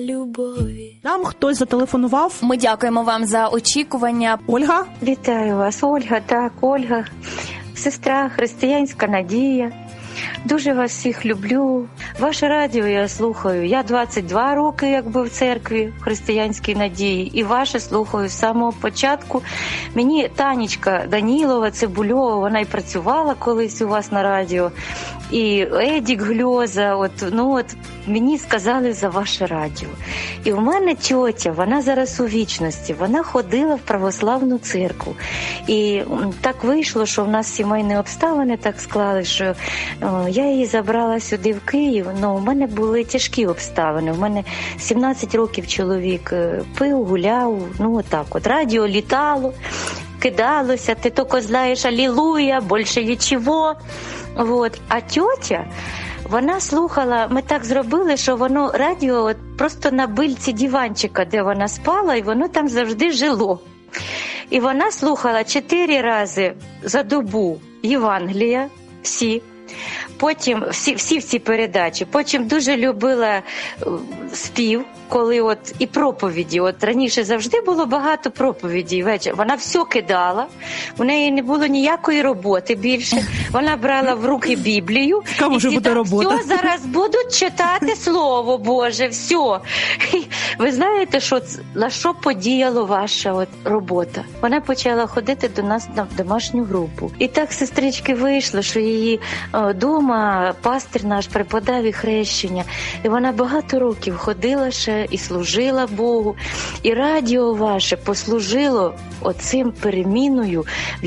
любові. Нам хтось зателефонував. Ми дякуємо вам за очікування. Ольга? Вітаю вас, Ольга. Так, Ольга, сестра, християнська надія. Дуже вас всіх люблю. Ваше радіо я слухаю. Я 22 роки якби в церкві християнській надії. І ваше слухаю з самого початку. Мені Танечка Данілова, Цибульова, вона й працювала колись у вас на радіо. І Едік Гльоза, мені сказали за ваше радіо. І у мене тьотя, вона зараз у вічності, вона ходила в православну церкву. І так вийшло, що в нас сімейні обставини так склали, що я її забрала сюди в Київ. У мене були тяжкі обставини. У мене 17 років чоловік пив, гуляв, Радіо літало, кидалося, ти тільки знаєш алілуя, більше нічого. А тьотя, вона слухала, ми так зробили, що воно радіо просто на бильці диванчика, де вона спала, і воно там завжди жило. І вона слухала 4 рази за добу Євангелія, всі. Потім всі ці передачі. Потім дуже любила спів, коли і проповіді. Раніше завжди було багато проповідей ввечері. Вона все кидала, у неї не було ніякої роботи більше. Вона брала в руки Біблію і все, зараз будуть читати Слово Боже, все. І ви знаєте, на що подіяла ваша робота? Вона почала ходити до нас на домашню групу. І так, сестрички, вийшло, що її дома пастир наш преподав і хрещення. І вона багато років ходила ще і служила Богу. І радіо ваше послужило оцим переміною